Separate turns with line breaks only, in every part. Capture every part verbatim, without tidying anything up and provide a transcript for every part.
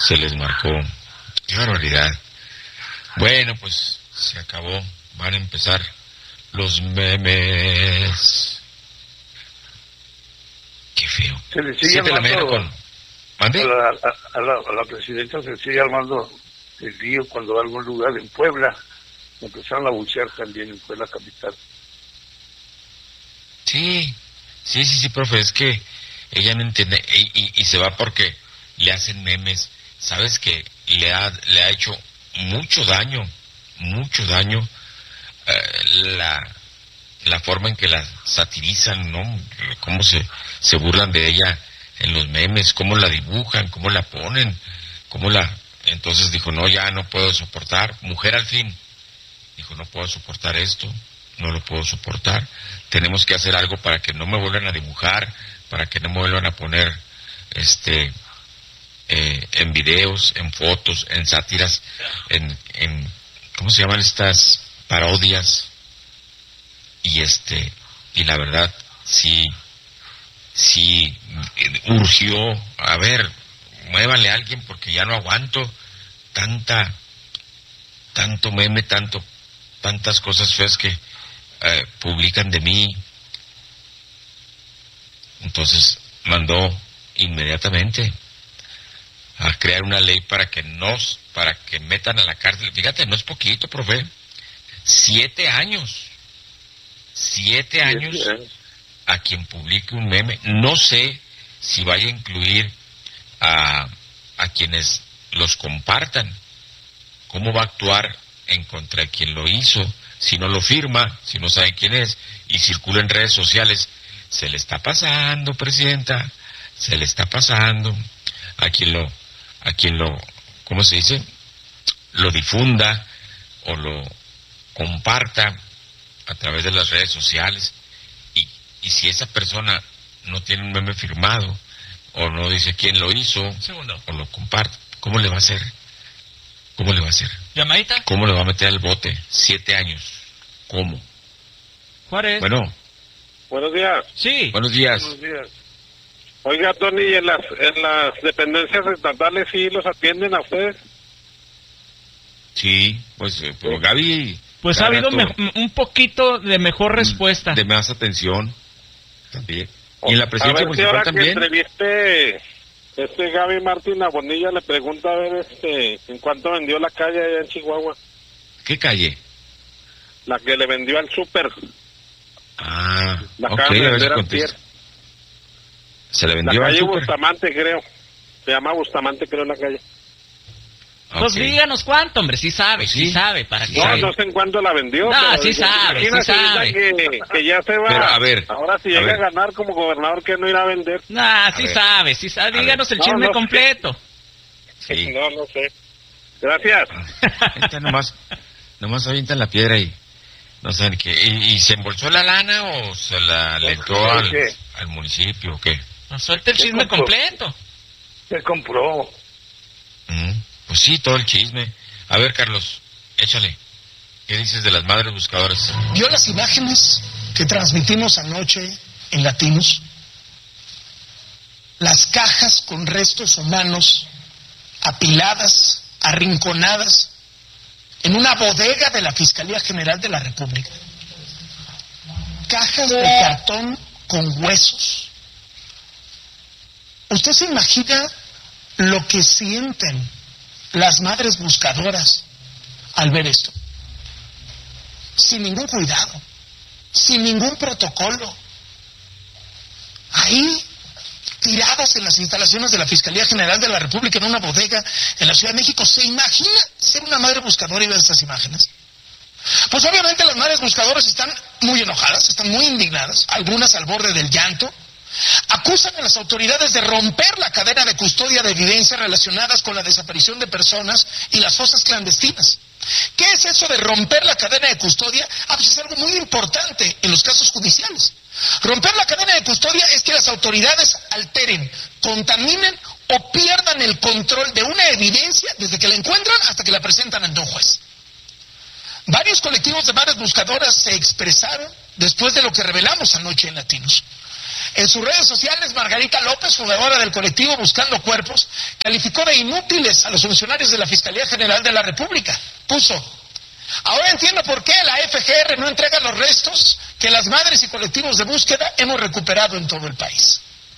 se les marcó. ¡Qué barbaridad! Bueno, pues se acabó. Van a empezar los memes. ¡Qué feo!
Se le sigue
Siete de la mañana con... ¿Mande?
A la, a, a, la, a la presidenta se sigue armando el río cuando va a algún lugar en Puebla. Empezaron a buchear también en Puebla capital.
Sí, sí, sí, sí, profe, es que ella no entiende y, y, y se va porque le hacen memes. Sabes que le ha, le ha hecho mucho daño, mucho daño eh, la, la forma en que la satirizan, ¿no? Cómo se, se burlan de ella en los memes, cómo la dibujan, cómo la ponen, cómo la... Entonces dijo, no, ya no puedo soportar, mujer al fin. Dijo, no puedo soportar esto, no lo puedo soportar. Tenemos que hacer algo para que no me vuelvan a dibujar, para que no me vuelvan a poner este eh, en videos, en fotos, en sátiras, en, en ¿cómo se llaman estas parodias? Y este, y la verdad, sí, sí urgió, a ver, muévanle a alguien porque ya no aguanto tanta, tanto meme, tanto, tantas cosas feas que eh, publican de mí. Entonces mandó inmediatamente a crear una ley para que nos, para que metan a la cárcel. Fíjate, no es poquito, profe. Siete años. Siete años a quien publique un meme. No sé si vaya a incluir a, a quienes los compartan. ¿Cómo va a actuar en contra de quien lo hizo? Si no lo firma, si no sabe quién es, y circula en redes sociales. Se le está pasando, presidenta, se le está pasando a quien lo, a quien lo, ¿cómo se dice? Lo difunda o lo comparta a través de las redes sociales. Y, y si esa persona no tiene un meme firmado, o no dice quién lo hizo,
Segundo.
o lo comparte, ¿cómo le va a hacer? ¿Cómo le va a hacer?
¿Llamadita?
¿Cómo le va a meter al bote? Siete años. ¿Cómo?
Juárez.
Bueno.
Buenos días.
Sí.
Buenos días.
Buenos días.
Oiga, Tony, ¿y en las, en las dependencias estatales sí los atienden a ustedes?
Sí, pues, eh, pero Gaby...
Pues ha habido me, un poquito de mejor respuesta.
De más atención. También. Y en la
A
presidencia
ver si ahora
municipal
que
también.
entreviste este Gaby Martín a Bonilla le pregunta a ver este en cuánto vendió la calle allá en Chihuahua.
¿Qué calle?
La que le vendió al súper.
Ah,
La
ok,
acaban de
a ver si
vender
contesta.
antier.
Se le
La
vendió al
calle
súper.
Bustamante, creo. Se llama Bustamante, creo, la calle.
Pues
Ok.
díganos cuánto, hombre, sí sabe,
Pues
sí,
sí.
sabe, ¿para qué?
No, no sé en cuánto la vendió.
No,
pero
sí
digo,
sabe, sí
imagínate ahorita
sabe.
Que, que ya se va.
Pero, a ver,
ahora si
a
llega a,
ver.
ganar como gobernador, que no irá a vender.
Nah, sí
ver.
sabe, sí sabe.
A
Díganos
ver.
el chisme
No, no sé.
completo.
Sí.
No, no sé. Gracias.
Ahorita nomás, nomás avientan la piedra y no saben qué. ¿Y, y se embolsó la lana o se la le entró al,
¿Qué?
al municipio o qué?
No, suelta el
¿Qué
chisme
compró?
completo.
Se compró.
Mm, pues sí, todo el chisme. A ver, Carlos, échale. ¿Qué dices de las madres buscadoras?
¿Vio las imágenes que transmitimos anoche en Latinos? Las cajas con restos humanos apiladas, arrinconadas, en una bodega de la Fiscalía General de la República. Cajas de cartón con huesos. ¿Usted se imagina lo que sienten las madres buscadoras al ver esto? Sin ningún cuidado, sin ningún protocolo. Ahí, tiradas en las instalaciones de la Fiscalía General de la República, en una bodega en la Ciudad de México. ¿Se imagina ser una madre buscadora y ver estas imágenes? Pues obviamente las madres buscadoras están muy enojadas, están muy indignadas, algunas al borde del llanto. Acusan a las autoridades de romper la cadena de custodia de evidencias relacionadas con la desaparición de personas y las fosas clandestinas. ¿Qué es eso de romper la cadena de custodia? Ah, pues es algo muy importante en los casos judiciales. Romper la cadena de custodia es que las autoridades alteren, contaminen o pierdan el control de una evidencia desde que la encuentran hasta que la presentan ante un juez. Varios colectivos de madres buscadoras se expresaron después de lo que revelamos anoche en Latinos. En sus redes sociales, Margarita López, fundadora del colectivo Buscando Cuerpos, calificó de inútiles a los funcionarios de la Fiscalía General de la República. Puso: ahora entiendo por qué la F G R no entrega los restos que las madres y colectivos de búsqueda hemos recuperado en todo el país.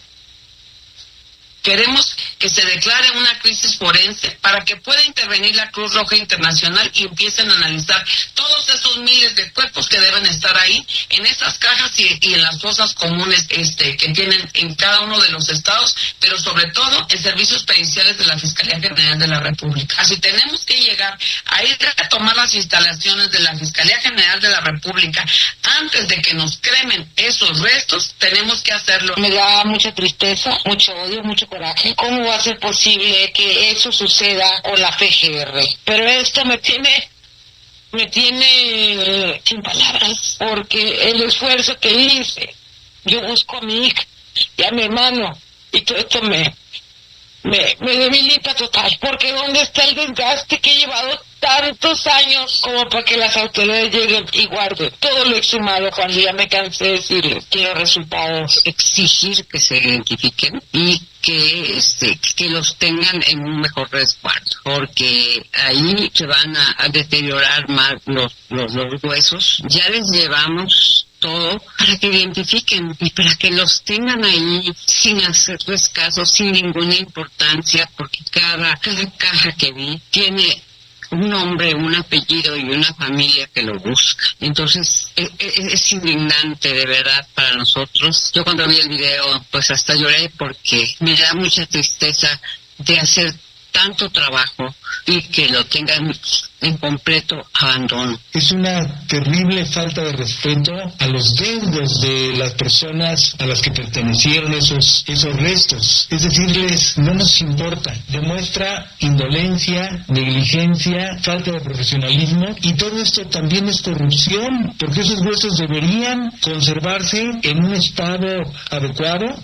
Queremos que se declare una crisis forense para que pueda intervenir la Cruz Roja Internacional y empiecen a analizar todos esos miles de cuerpos que deben estar ahí, en esas cajas y, y en las fosas comunes este, que tienen en cada uno de los estados, pero sobre todo en servicios periciales de la Fiscalía General de la República. Así tenemos que llegar a ir a tomar las instalaciones de la Fiscalía General de la República antes de que nos cremen esos restos, tenemos que hacerlo.
Me da mucha tristeza, mucho odio, mucho coraje. ¿Cómo va a ser posible que eso suceda con la F G R? Pero esto me tiene, me tiene sin palabras, porque el esfuerzo que hice, yo busco a mi hija y a mi hermano, y todo esto me, me, me debilita total, porque ¿dónde está el desgaste que he llevado tantos años como para que las autoridades lleguen y guarden todo lo exhumado cuando ya me cansé de decirles? Quiero resultados.
Exigir que se identifiquen y que este que los tengan en un mejor resguardo, porque ahí se van a, a deteriorar más los, los, los huesos. Ya les llevamos todo para que identifiquen y para que los tengan ahí sin hacerles caso, sin ninguna importancia, porque cada, cada caja que vi tiene un nombre, un apellido y una familia que lo busca. Entonces es, es, es indignante de verdad para nosotros. Yo cuando vi el video pues hasta lloré, porque me da mucha tristeza de hacer tanto trabajo y que lo tengan en completo abandono.
Es una terrible falta de respeto a los deudos de las personas a las que pertenecieron esos, esos restos. Es decirles, no nos importa. Demuestra indolencia, negligencia, falta de profesionalismo, y todo esto también es corrupción, porque esos huesos deberían conservarse en un estado adecuado.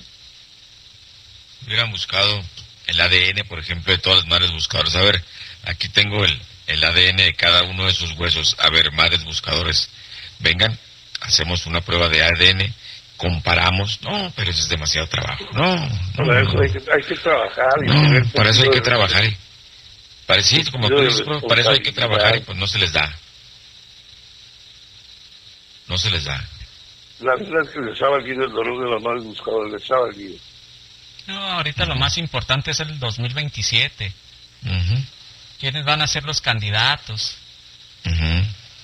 Hubieran buscado el A D N, por ejemplo, de todas las madres buscadoras. A ver, aquí tengo el, el A D N de cada uno de esos huesos. A ver, madres buscadores, vengan, hacemos una prueba de A D N, comparamos. No, pero eso es demasiado trabajo. No, no,
Para
no,
eso hay que, hay que trabajar. y
no,
tener
para eso hay que
sentido de-
trabajar. Y, para, sí, como tú dices, bro, para eso hay que trabajar y pues no se les da. No se les da.
La verdad es que les ha valido el dolor de las madres buscadoras, les ha valido.
No, ahorita lo más importante es el dos mil veintisiete.
Ujú,
¿Quiénes van a ser los candidatos?
ujú.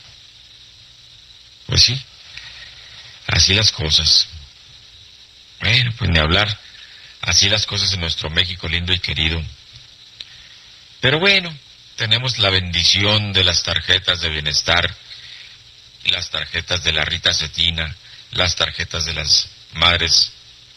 Pues sí, así las cosas. Bueno, pues ni hablar. Así las cosas en nuestro México lindo y querido. Pero bueno, tenemos la bendición de las tarjetas de bienestar, las tarjetas de la Rita Cetina, las tarjetas de las madres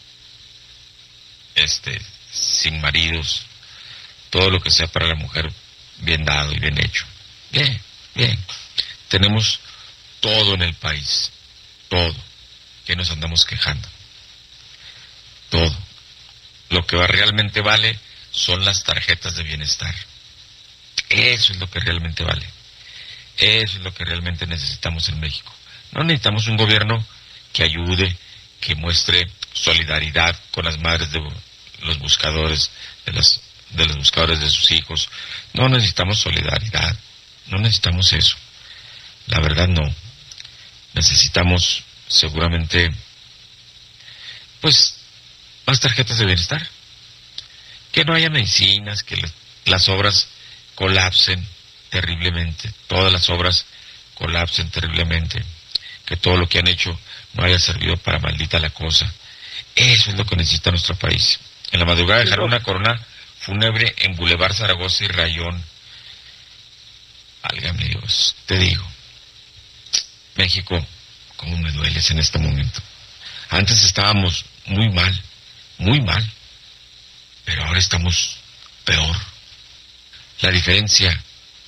este sin maridos, todo lo que sea para la mujer bien dado y bien hecho. Bien, bien. Tenemos todo en el país, todo. ¿Qué nos andamos quejando? Todo. Lo que va, realmente vale son las tarjetas de bienestar. Eso es lo que realmente vale. Eso es lo que realmente necesitamos en México. No necesitamos un gobierno que ayude, que muestre solidaridad con las madres de los buscadores, de las de los buscadores de sus hijos. No necesitamos solidaridad, no necesitamos eso. La verdad no. Necesitamos seguramente pues más tarjetas de bienestar. Que no haya medicinas, que las, las obras colapsen terriblemente, todas las obras colapsen terriblemente, que todo lo que han hecho no haya servido para maldita la cosa. Eso es lo que necesita nuestro país. En la madrugada dejaron una corona fúnebre en Boulevard Zaragoza y Rayón. Válgame Dios, te digo, México, cómo me dueles en este momento. Antes estábamos muy mal, muy mal, pero ahora estamos peor. La diferencia,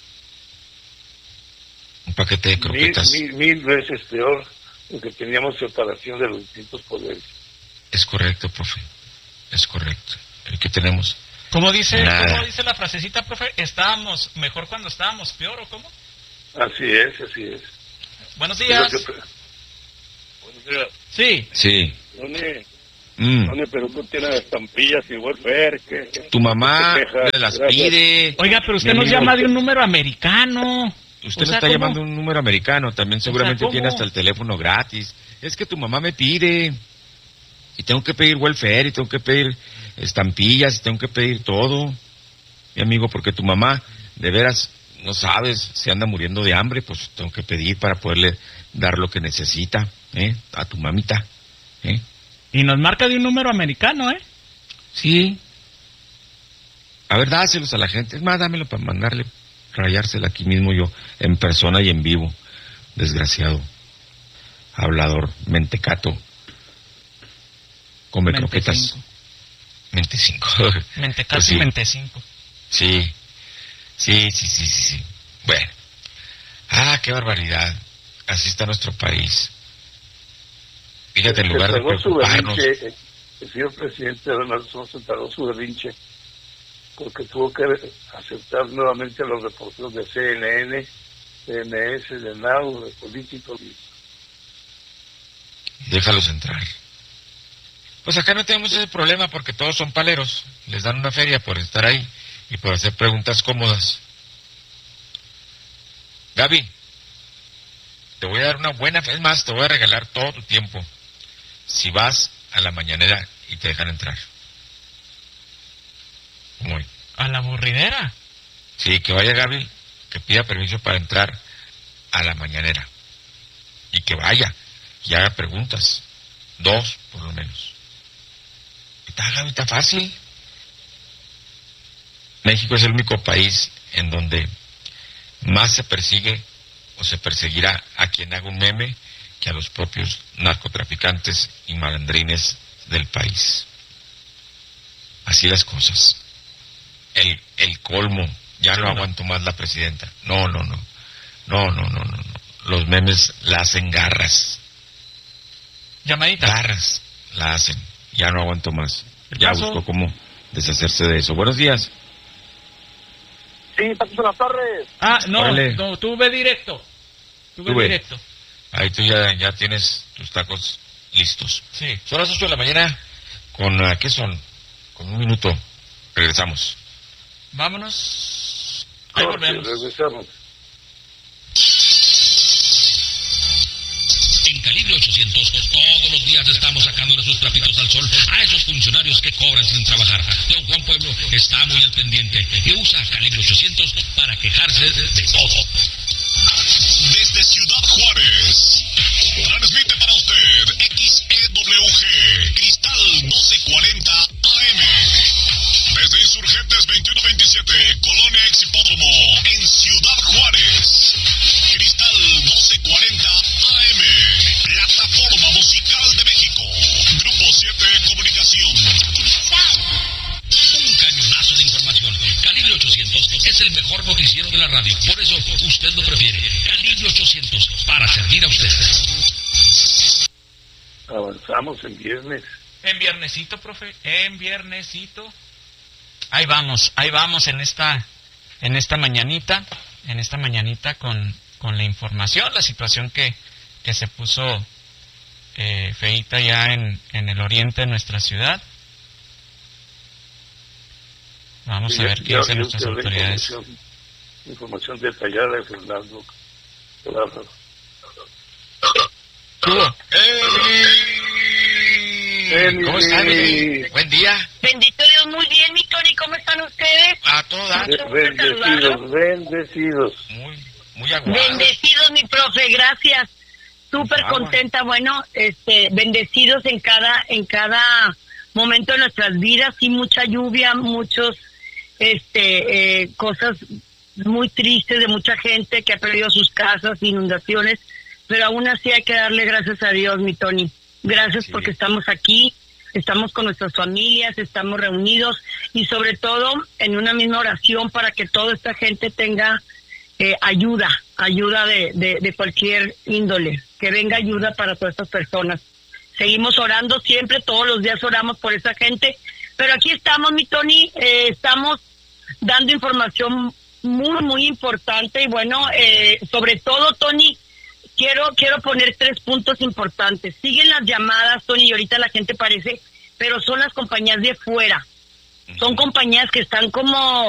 un paquete de croquetas.
Mil, mil, mil veces peor, porque teníamos separación de los distintos poderes.
Es correcto, profe, es correcto. El que tenemos.
¿Cómo dice,
Nada.
¿Cómo dice la frasecita, profe? ¿Estábamos mejor cuando estábamos peor o cómo?
Así es, así es.
Buenos
Es
días.
lo que-
Buenos días.
Sí.
Sí,
Tony,
Mm.
Tony, pero tú tienes estampillas y welfare. ¿Qué, qué,
Tu mamá
qué te quejas?
me las
Gracias.
pide.
Oiga, pero usted
Mi
nos
amigo,
llama de un número americano.
Usted
O sea,
le está
¿cómo?
llamando un número americano, también seguramente
¿cómo?
tiene hasta el teléfono gratis. Es que tu mamá me pide, y tengo que pedir welfare, y tengo que pedir estampillas, y tengo que pedir todo, mi amigo, porque tu mamá, de veras, no sabes, se anda muriendo de hambre, pues tengo que pedir para poderle dar lo que necesita, ¿eh? A tu mamita, ¿eh?
Y nos marca de un número americano, ¿eh?
Sí. A ver, dáselos a la gente, es más, dámelo para mandarle, rayársela aquí mismo yo, en persona y en vivo. Desgraciado. Hablador, mentecato. Come croquetas. Mente cinco.
Mentecato
Pues sí.
y mente cinco.
Sí. Sí, sí, sí, sí, sí. Bueno. Ah, qué barbaridad. Así está nuestro país. Fíjate, en
Se
lugar de
tragó su
preocuparnos...
berrinche, eh, el señor presidente Donald Trump se tragó su berrinche porque tuvo que aceptar nuevamente a los reporteros de C N N, C N S, de Now, de Políticos.
Déjalos entrar. Pues acá no tenemos ese problema porque todos son paleros. Les dan una feria por estar ahí y por hacer preguntas cómodas. Gaby, te voy a dar una buena... Es más, te voy a regalar todo tu tiempo si vas a la mañanera y te dejan entrar. ¿Cómo ven?
¿A la aburridera?
Sí, que vaya Gaby, que pida permiso para entrar a la mañanera. Y que vaya y haga preguntas. Dos, por lo menos. Está, Gaby, está fácil. México es el único país en donde más se persigue o se perseguirá a quien haga un meme que a los propios narcotraficantes y malandrines del país. Así las cosas. El, el colmo, ya no aguanto más la presidenta. No, no, no. No, no, no, no, no. Los memes la hacen garras.
Llamadita.
Garras la hacen. Ya no aguanto más.
¿Qué
Ya
pasó?
busco cómo deshacerse de eso. Buenos días.
Sí, Patricio de las Torres.
Ah, no,
Órale.
no, tú ve directo. Tú ve
Tú ve.
directo.
Ahí tú ya, ya tienes tus tacos listos.
Sí.
Son las ocho de la mañana con, uh, ¿qué son? Con un minuto. Regresamos.
Vámonos. Ahí
Corte,
volvemos.
regresamos.
En Calibre ochocientos todos los días estamos sacando sus trapitos al sol a esos funcionarios que cobran sin trabajar. Don Juan Pueblo está muy al pendiente y usa Calibre ochocientos para quejarse de, de todo.
Desde Ciudad Juárez, transmite para usted X E W G, Cristal doce cuarenta A M. Desde Insurgentes veintiuno veintisiete, Colonia Ex Hipódromo, en Ciudad Juárez. Cristal doce cuarenta A M, Plataforma Musical de México. Grupo siete Comunicación.
Un cañonazo de información. Calibre ochocientos es el mejor noticiero de la radio. Por eso usted lo prefiere. Calibre ochocientos, para servir a usted.
Avanzamos en viernes.
En viernesito, profe. En viernesito. Ahí vamos, ahí vamos en esta, en esta mañanita, en esta mañanita con, con la información, la situación que, que se puso eh, feíta ya en, en el oriente de nuestra ciudad. Vamos a
Ya-
ver qué
ya-
dicen
ya
nuestras
usted la
autoridades.
Información, información detallada de Fernando. Claro.
¡Emi! ¿Cómo están, Emi? Buen día.
Bendito Dios, muy bien, mi Tony, ¿cómo están ustedes?
A todas.
Mucho gusto
Bendecidos,
saludarlos.
bendecidos.
Muy, muy aguados.
Bendecidos, mi profe, gracias. Súper
Agua.
contenta, bueno, este, bendecidos en cada, en cada momento de nuestras vidas, y mucha lluvia, muchos, este, eh, cosas muy tristes de mucha gente que ha perdido sus casas, inundaciones, pero aún así hay que darle gracias a Dios, mi Tony. Gracias
Sí.
porque estamos aquí, estamos con nuestras familias, estamos reunidos y sobre todo en una misma oración para que toda esta gente tenga eh, ayuda, ayuda de, de, de cualquier índole, que venga ayuda para todas estas personas. Seguimos orando siempre, todos los días oramos por esa gente, pero aquí estamos, mi Tony, eh, estamos dando información muy, muy importante y bueno, eh, sobre todo, Tony, quiero quiero poner tres puntos importantes. Siguen las llamadas, Tony, y ahorita la gente parece
pero son las compañías de fuera. Son compañías que están como